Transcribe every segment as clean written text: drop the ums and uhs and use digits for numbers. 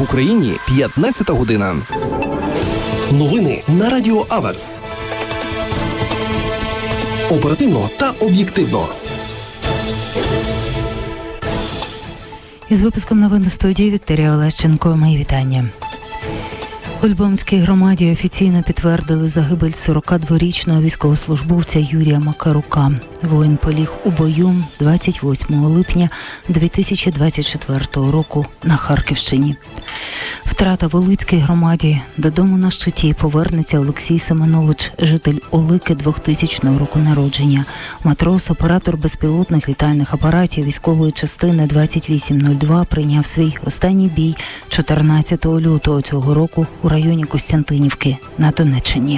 В Україні 15 година. Новини на Радіо Аверс. Оперативно та об'єктивно. Із випуском новин на студії Вікторія Олещенко. Мої вітання. У Львовській громаді офіційно підтвердили загибель 42-річного військовослужбовця Юрія Макарука. Воїн поліг у бою 28 липня 2024 року на Харківщині. Втрата в Олицькій громаді. Додому на щиті повернеться Олексій Семенович, житель Олики 2000 року народження. Матрос, оператор безпілотних літальних апаратів військової частини 2802 прийняв свій останній бій 14 лютого цього року у районі Костянтинівки на Донеччині.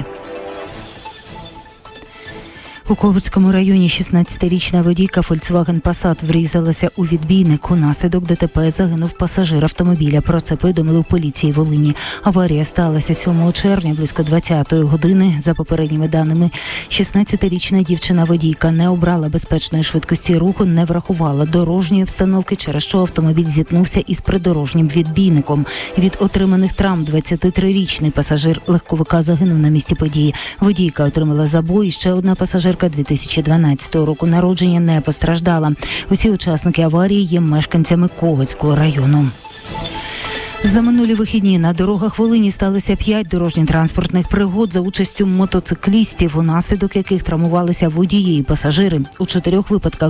У Ковицькому районі 16-річна водійка Volkswagen Passat врізалася у відбійник. Унаслідок ДТП загинув пасажир автомобіля. Про це повідомили в поліції Волині. Аварія сталася 7 червня близько 20-ї години. За попередніми даними, 16-річна дівчина-водійка не обрала безпечної швидкості руху, не врахувала дорожньої обстановки, через що автомобіль зіткнувся із придорожнім відбійником. Від отриманих травм 23-річний пасажир легковика загинув на місці події. Водійка отримала забої, ще одна пасажирка 2012 року народження не постраждала. Усі учасники аварії є мешканцями Ковицького району. За минулі вихідні на дорогах Волині сталося 5 дорожньо-транспортних пригод за участю мотоциклістів, унаслідок яких травмувалися водії і пасажири. У 4 випадках